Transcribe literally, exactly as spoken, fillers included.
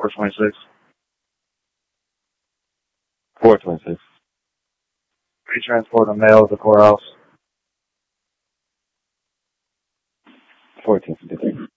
four twenty-six. four twenty-six. We transport a male to the courthouse. fourteen fifty-three.